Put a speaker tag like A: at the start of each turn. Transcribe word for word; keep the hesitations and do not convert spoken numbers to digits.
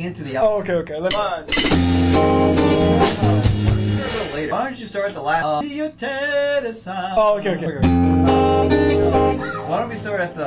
A: into the album.
B: Oh, okay, okay. Let
C: One.
A: Later. Why don't you start the last? Uh,
B: Oh, okay, okay, okay.
A: Why don't we start at the